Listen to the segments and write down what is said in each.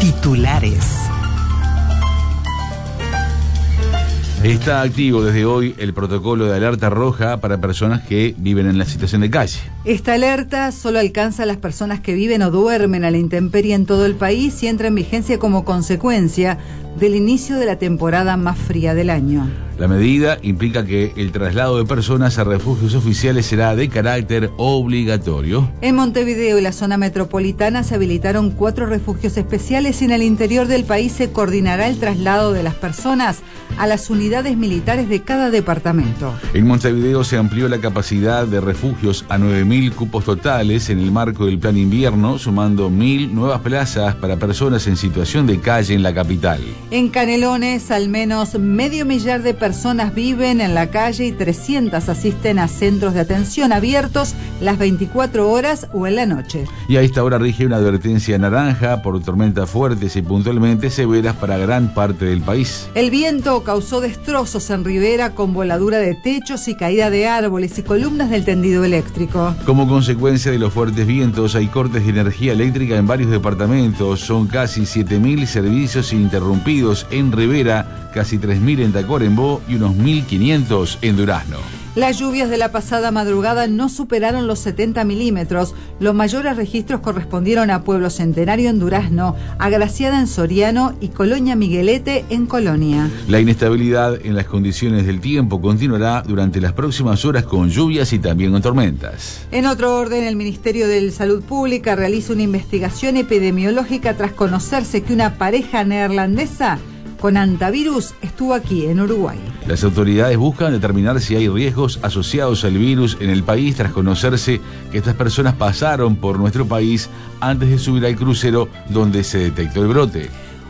Titulares. Está activo desde hoy el protocolo de alerta roja para personas que viven en la situación de calle. Esta alerta solo alcanza a las personas que viven o duermen a la intemperie en todo el país y entra en vigencia como consecuencia del inicio de la temporada más fría del año. La medida implica que el traslado de personas a refugios oficiales será de carácter obligatorio. En Montevideo y la zona metropolitana se habilitaron 4 refugios especiales y en el interior del país se coordinará el traslado de las personas a las unidades militares de cada departamento. En Montevideo se amplió la capacidad de refugios a 9.000 cupos totales en el marco del plan invierno, sumando 1.000 nuevas plazas para personas en situación de calle en la capital. En Canelones, al menos 500.000 de personas viven en la calle y 300 asisten a centros de atención abiertos las 24 horas o en la noche. Y a esta hora rige una advertencia naranja por tormentas fuertes y puntualmente severas para gran parte del país. El viento causó destrozos en Rivera con voladura de techos y caída de árboles y columnas del tendido eléctrico. Como consecuencia de los fuertes vientos hay cortes de energía eléctrica en varios departamentos. Son casi 7.000 servicios ininterrumpidos en Rivera, casi 3.000 en Tacuarembó y unos 1.500 en Durazno. Las lluvias de la pasada madrugada no superaron los 70 milímetros. Los mayores registros correspondieron a Pueblo Centenario en Durazno, Agraciada en Soriano y Colonia Miguelete en Colonia. La inestabilidad en las condiciones del tiempo continuará durante las próximas horas con lluvias y también con tormentas. En otro orden, el Ministerio de Salud Pública realiza una investigación epidemiológica tras conocerse que una pareja neerlandesa con hantavirus estuvo aquí en Uruguay. Las autoridades buscan determinar si hay riesgos asociados al virus en el país tras conocerse que estas personas pasaron por nuestro país antes de subir al crucero donde se detectó el brote.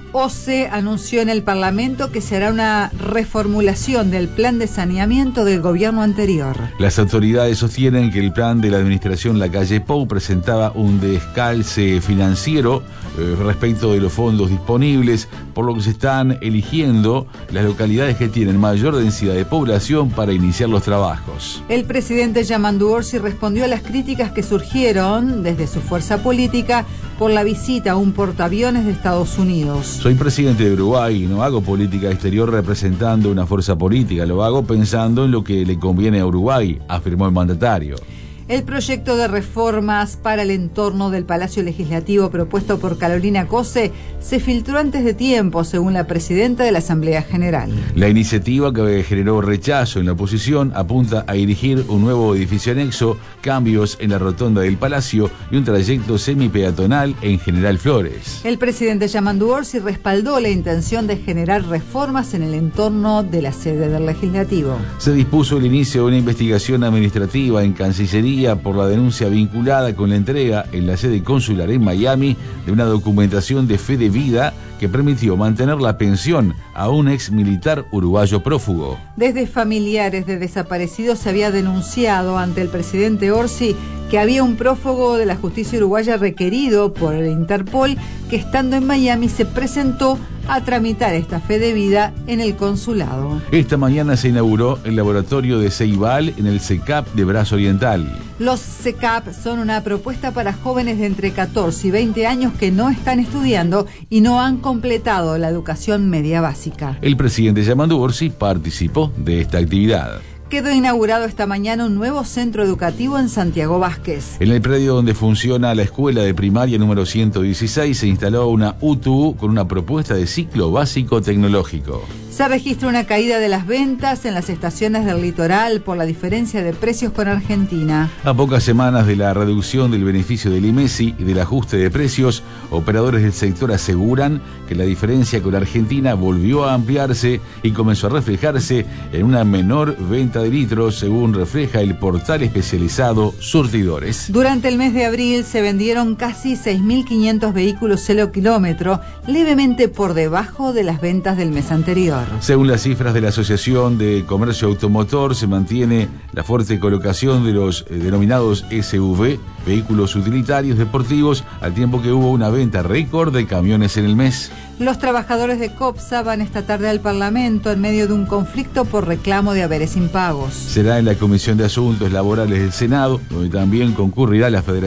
OCE anunció en el Parlamento que se hará una reformulación del plan de saneamiento del gobierno anterior. Las autoridades sostienen que el plan de la administración Lacalle Pou presentaba un descalce financiero respecto de los fondos disponibles, por lo que se están eligiendo las localidades que tienen mayor densidad de población para iniciar los trabajos. El presidente Yamandu Orsi respondió a las críticas que surgieron desde su fuerza política por la visita a un portaaviones de Estados Unidos. Soy presidente de Uruguay y no hago política exterior representando una fuerza política, lo hago pensando en lo que le conviene a Uruguay, afirmó el mandatario. El proyecto de reformas para el entorno del Palacio Legislativo propuesto por Carolina Cose se filtró antes de tiempo, según la presidenta de la Asamblea General. La iniciativa, que generó rechazo en la oposición, apunta a erigir un nuevo edificio anexo, cambios en la rotonda del Palacio y un trayecto semipeatonal en General Flores. El presidente Yamandu Orsi respaldó la intención de generar reformas en el entorno de la sede del Legislativo. Se dispuso el inicio de una investigación administrativa en Cancillería por la denuncia vinculada con la entrega en la sede consular en Miami de una documentación de fe de vida que permitió mantener la pensión a un ex militar uruguayo prófugo. Desde familiares de desaparecidos se había denunciado ante el presidente Orsi que había un prófugo de la justicia uruguaya requerido por el Interpol que estando en Miami se presentó a tramitar esta fe de vida en el consulado. Esta mañana se inauguró el laboratorio de Ceibal en el CECAP de Brazo Oriental. Los CECAP son una propuesta para jóvenes de entre 14 y 20 años que no están estudiando y no han completado la educación media básica. El presidente Yamandu Orsi participó de esta actividad. Quedó inaugurado esta mañana un nuevo centro educativo en Santiago Vázquez. En el predio donde funciona la escuela de primaria número 116 se instaló una UTU con una propuesta de ciclo básico tecnológico. Se registra una caída de las ventas en las estaciones del litoral por la diferencia de precios con Argentina. A pocas semanas de la reducción del beneficio del IMESI y del ajuste de precios, operadores del sector aseguran que la diferencia con Argentina volvió a ampliarse y comenzó a reflejarse en una menor venta de litros, según refleja el portal especializado Surtidores. Durante el mes de abril se vendieron casi 6.500 vehículos 0 kilómetro, levemente por debajo de las ventas del mes anterior. Según las cifras de la Asociación de Comercio Automotor, se mantiene la fuerte colocación de los denominados SUV, vehículos utilitarios deportivos, al tiempo que hubo una venta récord de camiones en el mes. Los trabajadores de COPSA van esta tarde al Parlamento en medio de un conflicto por reclamo de haberes impagos. Será en la Comisión de Asuntos Laborales del Senado, donde también concurrirá la Federación